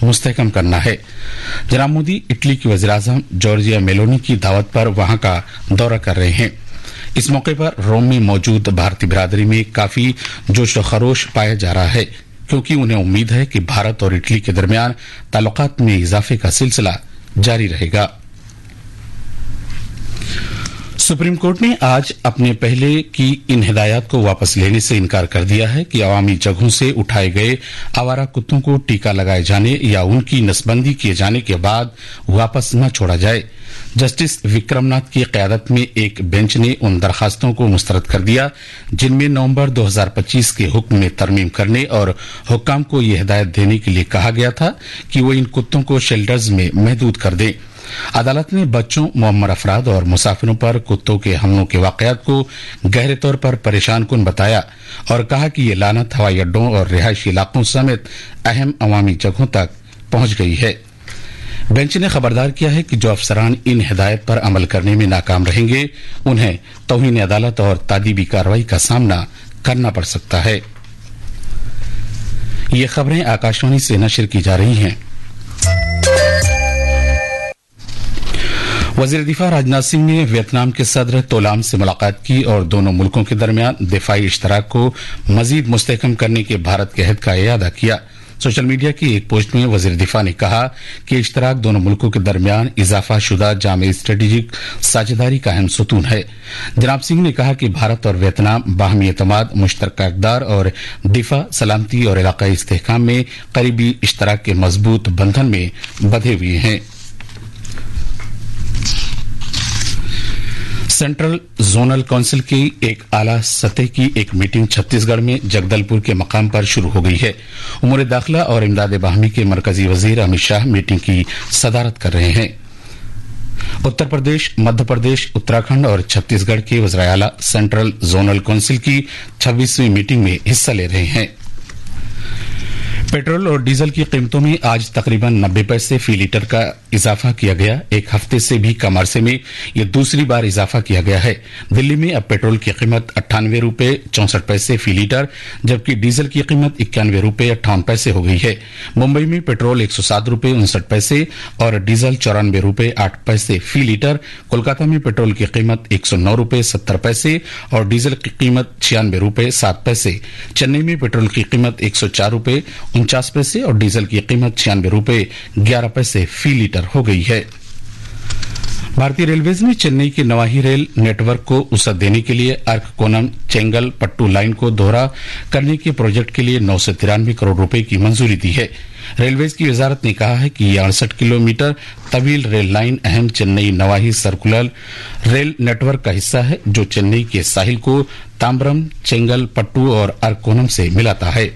मुस्तहकम करना है। जनाब मोदी इटली की वज़ीर-ए-आज़म जॉर्जिया मेलोनी की दावत पर वहां का दौरा कर रहे हैं। इस मौके पर रोम में मौजूद भारतीय बिरादरी में काफी जोश व खरोश पाया जा रहा है, क्योंकि उन्हें उम्मीद है कि भारत और इटली के दरमियान ताल्लुकात में इजाफे का सिलसिला जारी रहेगा। सुप्रीम कोर्ट ने आज अपने पहले की इन हिदायत को वापस लेने से इनकार कर दिया है कि अवामी जगहों से उठाए गए आवारा कुत्तों को टीका लगाए जाने या उनकी नसबंदी किए जाने के बाद वापस न छोड़ा जाए। जस्टिस विक्रमनाथ की क़यादत में एक बेंच ने उन दरखास्तों को मुस्तरद कर दिया जिनमें नवंबर 2025 के हुक्म में तरमीम करने और हुक्काम को यह हिदायत देने के लिए कहा गया था कि वो इन कुत्तों को शेल्टर्स में महदूद कर दें। अदालत ने बच्चों, मुअम्मर अफराद और मुसाफिरों पर कुत्तों के हमलों के वाकयात को गहरे तौर पर परेशान कुन बताया और कहा कि ये लानत हवाई अड्डों और रिहायशी इलाकों समेत अहम अवामी जगहों तक पहुंच गई है। बेंच ने खबरदार किया है कि जो अफसरान इन हिदायत पर अमल करने में नाकाम रहेंगे उन्हें तौहीन अदालत और तादीबी कार्रवाई का सामना करना पड़ सकता है। ये खबरें आकाशवाणी से नशर की जा रही हैं। वज़ीर दिफा राजनाथ सिंह ने वियतनाम के सदर तोलाम से मुलाकात की और दोनों मुल्कों के दरमियान दिफाई इश्तराक को मजीद मुस्तहकम करने के भारत के अहद का इयादा किया। सोशल मीडिया की एक पोस्ट में वज़ीर दिफा ने कहा कि इश्तराक दोनों मुल्कों के दरमियान इजाफा शुदा जामे स्ट्रेटेजिक साझेदारी का अहम सुतून है। जनाब सिंह ने कहा कि भारत और वियतनाम बाहमी एतमाद, मुश्तरका इक़दार और दिफा, सलामती और इलाकाई इस्तेहकाम में करीबी इश्तराक के मजबूत बंधन में बंधे हुए हैं। सेंट्रल जोनल काउंसिल की एक आला सतह की एक मीटिंग छत्तीसगढ़ में जगदलपुर के मकाम पर शुरू हो गई है। उमूर दाखिला और इमदाद बाहमी के मरकजी वजीर अमित शाह मीटिंग की सदारत कर रहे हैं। उत्तर प्रदेश, मध्य प्रदेश, उत्तराखंड और छत्तीसगढ़ के वज़राए आला सेंट्रल जोनल काउंसिल की 26वीं मीटिंग में हिस्सा ले रहे हैं। पेट्रोल और डीजल की कीमतों में आज तकरीबन 90 पैसे फी लीटर का इजाफा किया गया। एक हफ्ते से भी कम अरसे में यह दूसरी बार इजाफा किया गया है। दिल्ली में अब पेट्रोल की कीमत 98 रुपये 64 पैसे फी लीटर, जबकि डीजल की कीमत 91 रुपये 58 पैसे हो गई है। मुंबई में पेट्रोल 107 रुपये 59 पैसे और डीजल 94 रुपये 8 पैसे फी लीटर। कोलकाता में पेट्रोल की कीमत 109 रुपये 70 पैसे और डीजल की कीमत 96 रुपये 7 पैसे। चेन्नई में पेट्रोल की कीमत 104 रुपये 49 पैसे और डीजल की कीमत 96 रुपये 11 पैसे फी लीटर हो गई है। भारतीय रेलवेज ने चेन्नई के नवाही रेल नेटवर्क को वसअत देने के लिए अरककोनम चेंगल पट्टू लाइन को दोहरा करने के प्रोजेक्ट के लिए 993 करोड़ रुपए की मंजूरी दी है। रेलवेज की वजारत ने कहा है कि यह 68 किलोमीटर तवील रेल लाइन अहम चेन्नई नवाही सर्कुलर रेल नेटवर्क का हिस्सा है, जो चेन्नई के साहिल को ताम्बरम, चेंगल पट्टू और अरककोनम से मिलाता है।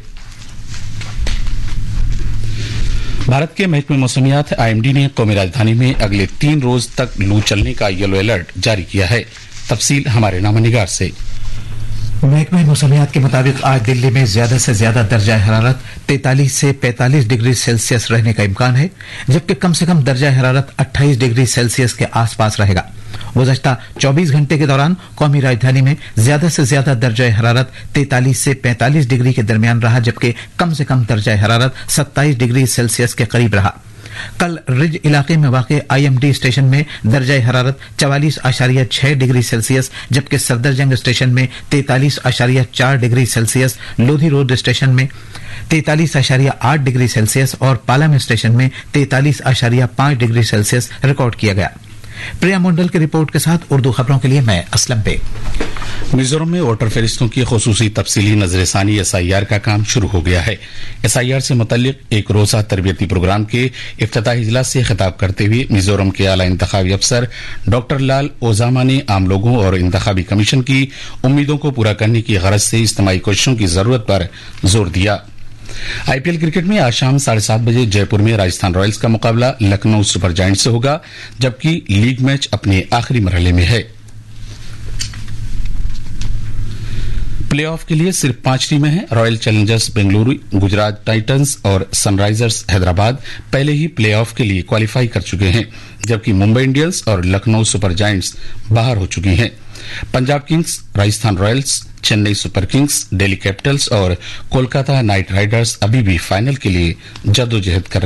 भारत के महकमे मौसमियात आईएमडी ने कौमी राजधानी में अगले 3 रोज तक लू चलने का येलो अलर्ट जारी किया है। तफसील हमारे नामनिगार से। महकमे मौसमियात के मुताबिक आज दिल्ली में ज्यादा से ज्यादा दर्जा हरारत 43 से 45 डिग्री सेल्सियस रहने का इम्कान है, जबकि कम से कम दर्जा हरारत 28 डिग्री सेल्सियस के आसपास रहेगा। गुज़श्ता 24 घंटे के दौरान कौमी राजधानी में ज्यादा से ज्यादा दर्जा हरारत 43 से 45 डिग्री के दरमियान रहा, जबकि कम से कम दर्जा हरारत 27 डिग्री सेल्सियस के करीब रहा। कल रिज इलाके में वाक़े आईएमडी स्टेशन में दर्जा हरारत 44.6 डिग्री सेल्सियस, जबकि सफदरजंग स्टेशन में 43.4 degree Celsius, Lodhi road station में 43.8 डिग्री सेल्सियस और पालाम स्टेशन में 43.5 डिग्री सेल्सियस रिकॉर्ड किया गया। प्रिया मंडल की रिपोर्ट के साथ उर्दू खबरों के लिए मैं असलम पे। मिजोरम में वोटर फहरिस्तों की खुसूसी तफसीली नजरसानी एसआईआर का काम शुरू हो गया है। एसआईआर से मुतल्लिक एक रोजा तरबियती प्रोग्राम के इफ्तिताही इजलास से खिताब करते हुए मिजोरम के आला इंतखाबी अफसर डॉक्टर लाल ओजामा ने आम लोगों और इंतखाबी कमीशन की उम्मीदों को पूरा करने की गरज से इज्तिमाई कोशिशों की जरूरत पर जोर दिया। आईपीएल क्रिकेट में आज शाम 7:30 बजे जयपुर में राजस्थान रॉयल्स का मुकाबला लखनऊ सुपर जायंट्स से होगा, जबकि लीग मैच अपने आखिरी मरहले में है। प्लेऑफ के लिए सिर्फ 5 टीमें हैं। Royal Challengers Bengaluru, Gujarat Titans और सनराइजर्स हैदराबाद पहले ही प्लेऑफ के लिए क्वालिफाई कर चुके हैं, जबकि मुंबई इंडियंस और लखनऊ सुपर जायंट्स बाहर हो चुकी हैं। Punjab Kings, Rajasthan Royals, Chennai super Kings, Delhi Capitals और कोलकाता नाइट राइडर्स अभी भी फाइनल के लिए जद्दोजहद कर